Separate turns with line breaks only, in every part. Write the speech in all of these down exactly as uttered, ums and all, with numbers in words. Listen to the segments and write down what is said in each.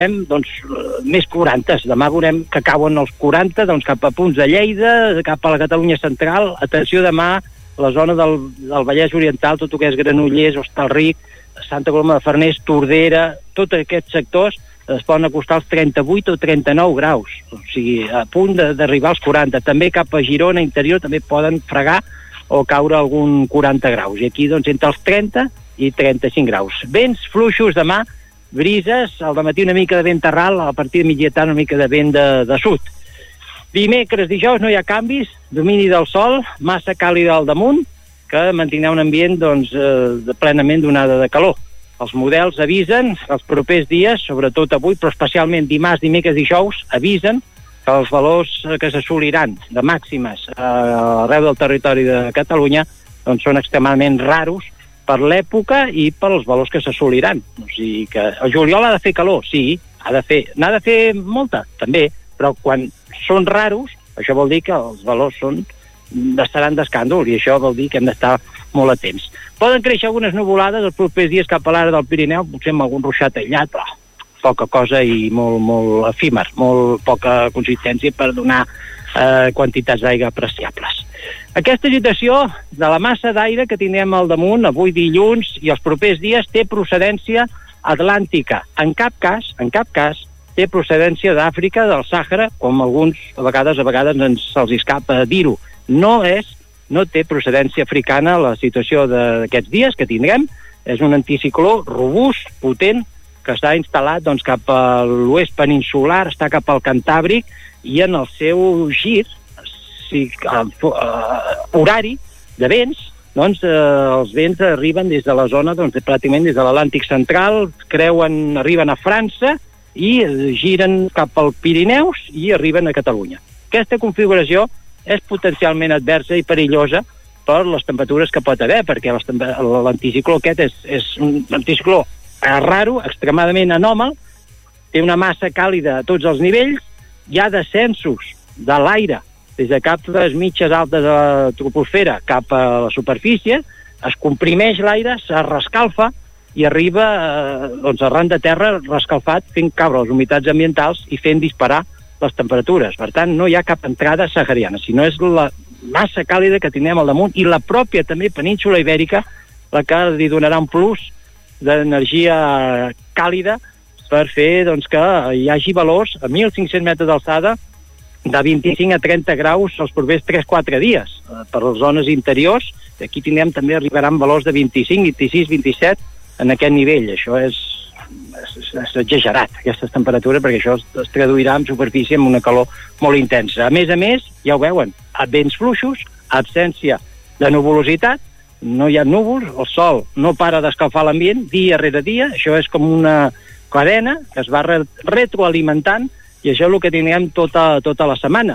doncs, més quaranta. Demà veurem que cauen els quaranta, doncs cap a punts de Lleida, cap a la Catalunya central. Atenció, demà, la zona del, del Vallès Oriental, tot el que és Granollers, Hostalric, Santa Coloma de Farners, Tordera, tots aquests sectors es poden acostar als trenta-vuit o trenta-nou graus, o sigui, a punt d'arribar als quaranta. També cap a Girona interior també poden fregar o caure algun quaranta graus. I aquí, doncs, entre els trenta i trenta-cinc graus. Vents fluixos demà, brises, al dematí una mica de vent terral, a partir de migdia tarda una mica de vent de, de sud. Dimecres, dijous, no hi ha canvis, domini del sol, massa càlida al damunt, que mantindrà un ambient, doncs, eh, plenament donada de calor. Els models avisen que els propers dies, sobretot avui, però especialment dimarts, dimecres, dijous, avisen que els valors que s'assoliran de màximes eh, arreu del territori de Catalunya doncs són extremadament raros per l'època i pels valors que s'assoliran. O sigui que el juliol ha de fer calor, sí, ha de fer, n'ha de fer molta, també, però quan són raros, això vol dir que els valors són estaran d'escàndol, i això vol dir que hem d'estar molt atents. Poden créixer algunes nuvolades els propers dies cap a l'ara del Pirineu, potser amb algun ruixat aïllat, però poca cosa i molt, molt efímer, molt poca consistència per donar eh, quantitats d'aigua apreciables. Aquesta agitació de la massa d'aire que tindrem al damunt avui dilluns i els propers dies té procedència atlàntica. En cap cas, en cap cas, té procedència d'Àfrica, del Sàhara, com alguns a vegades a vegades ens se'ls escapa dir-ho. No és, no té procedència africana la situació d'aquests dies que tindrem. És un anticicló robust, potent, que està instal·lat doncs, cap a l'oest peninsular, està cap al Cantàbric, i en el seu gir si, uh, uh, horari de vents, doncs uh, els vents arriben des de la zona, doncs, pràcticament des de l'Atlàntic central, creuen, arriben a França i giren cap al Pirineus i arriben a Catalunya. Aquesta configuració és potencialment adversa i perillosa per les temperatures que pot haver, perquè l'anticicló aquest és, és un anticicló raro, extremadament anòmal, té una massa càlida a tots els nivells, hi ha descensos de l'aire des de capes mitges altes de la troposfera cap a la superfície, es comprimeix l'aire, es rescalfa i arriba eh, doncs, arran de terra rescalfat, fent caure les humitats ambientals i fent disparar les temperatures. Per tant, no hi ha cap entrada sahariana, sinó és la massa càlida que tindrem al damunt i la pròpia també península ibèrica la que li donarà un plus d'energia càlida per fer doncs, que hi hagi valors a mil cinc-cents metres d'alçada de vint-i-cinc a trenta graus els propers tres a quatre dies. Per les zones interiors, aquí tindrem també arribaran valors de vint-i-cinc, vint-i-sis, vint-i-set en aquest nivell. Això és, és, és exagerat, aquestes temperatures, perquè això es, es traduirà en superfície amb una calor molt intensa. A més a més, ja ho veuen, vents fluixos, absència de nuvolositat, no hi ha núvols, el sol no para d'escalfar l'ambient dia rere dia, això és com una cadena que es va re retroalimentant i això és el que tindrem tota, tota la setmana.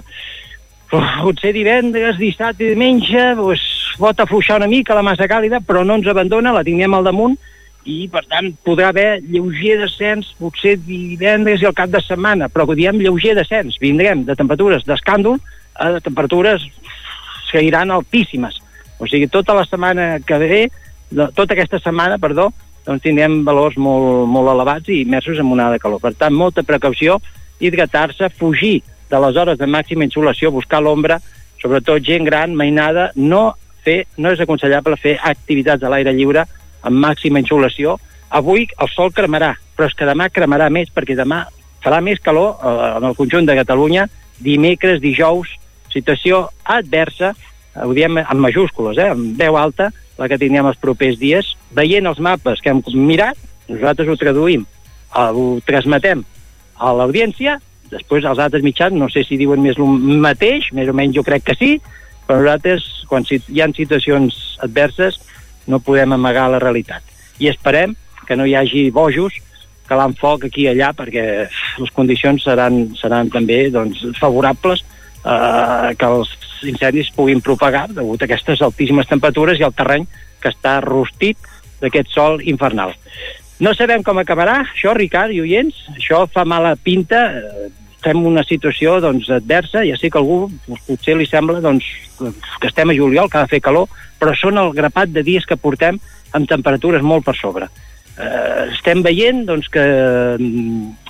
Potser divendres, dissabte i diumenge pues, pot afluixar una mica la massa càlida, però no ens abandona, la tinguem al damunt i per tant podrà haver lleuger descens potser divendres i al cap de setmana, però diem lleuger descens, vindrem de temperatures d'escàndol a temperatures que iran altíssimes. O sigui, tota la setmana que ve, tota aquesta setmana, perdó, doncs tindrem valors molt, molt elevats i immersos en onada de calor. Per tant, molta precaució, hidratar-se, fugir de les hores de màxima insolació, buscar l'ombra, sobretot gent gran, mainada, no fer, no és aconsellable fer activitats a l'aire lliure amb màxima insolació. Avui el sol cremarà, però és que demà cremarà més, perquè demà farà més calor eh, en el conjunt de Catalunya, dimecres, dijous, situació adversa, ho diem en majúscules, eh, amb veu alta, la que tindrem els propers dies. Veient els mapes que hem mirat, nosaltres ho traduïm, ho transmetem a l'audiència, després els altres mitjans, no sé si diuen més el mateix, més o menys jo crec que sí, però nosaltres, quan hi ha situacions adverses, no podem amagar la realitat. I esperem que no hi hagi bojos calant foc aquí i allà, perquè les condicions seran, seran també doncs, favorables eh, que els incendis puguin propagar degut a aquestes altíssimes temperatures i el terreny que està rostit d'aquest sol infernal. No sabem com acabarà això, Ricard i oients, això fa mala pinta, eh, estem en una situació doncs, adversa, ja sé que algú doncs, potser li sembla doncs, que estem a juliol, que ha de fer calor, però són el grapat de dies que portem amb temperatures molt per sobre. Eh, estem veient doncs, que